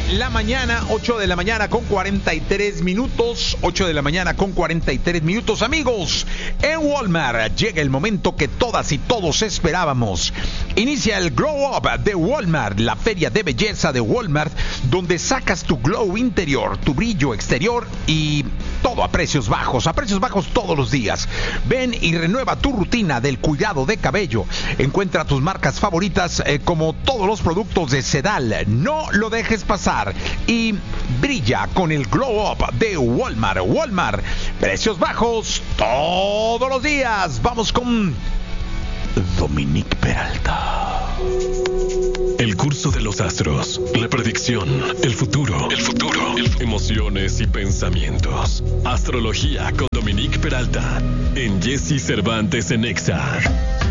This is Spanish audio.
la mañana, 8 de la mañana con 43 minutos. 8 de la mañana con 43 minutos, amigos. En Walmart llega el momento que todas y todos esperábamos. Inicia el Glow Up de Walmart, la feria de belleza de Walmart, donde sacas tu glow interior, tu brillo exterior y todo a precios bajos todos los días. Ven y renueva tu rutina del cuidado de cabello. Encuentra tus marcas favoritas como todos los productos de Sedal. No lo dejes pasar y brilla con el Glow Up de Walmart. Walmart, precios bajos todos los días. Vamos con Dominique Peralta. El curso de los astros, la predicción, el futuro, emociones y pensamientos. Astrología con Dominique Peralta en Jesse Cervantes en Exa.